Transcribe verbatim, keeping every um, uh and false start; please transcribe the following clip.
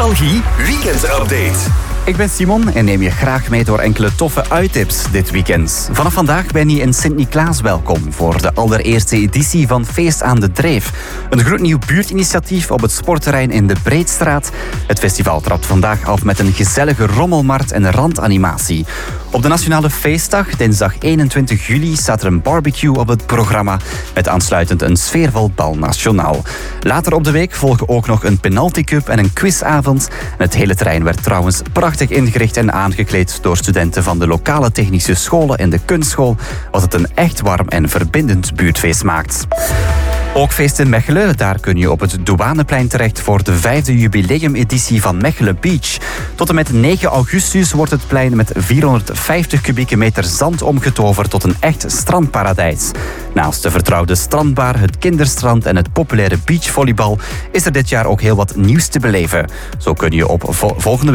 Nostalgie Weekend Update. Ik ben Simon en neem je graag mee door enkele toffe uittips dit weekend. Vanaf vandaag ben je in Sint-Niklaas welkom voor de allereerste editie van Feest aan de Dreef. Een gloednieuw buurtinitiatief op het sportterrein in de Breedstraat. Het festival trapt vandaag af met een gezellige rommelmarkt en randanimatie. Op de Nationale Feestdag, dinsdag eenentwintig juli, staat er een barbecue op het programma met aansluitend een sfeervol bal nationaal. Later op de week volgen ook nog een penaltycup en een quizavond. En het hele terrein werd trouwens prachtig ingericht en aangekleed door studenten van de lokale technische scholen en de kunstschool, wat het een echt warm en verbindend buurtfeest maakt. Ook feest in Mechelen. Daar kun je op het Douaneplein terecht voor de vijfde jubileumeditie van Mechelen Beach. Tot en met negen augustus wordt het plein met vierhonderdvijftig kubieke meter zand omgetoverd tot een echt strandparadijs. Naast de vertrouwde strandbar, het kinderstrand en het populaire beachvolleybal is er dit jaar ook heel wat nieuws te beleven. Zo kun je op vo- volgende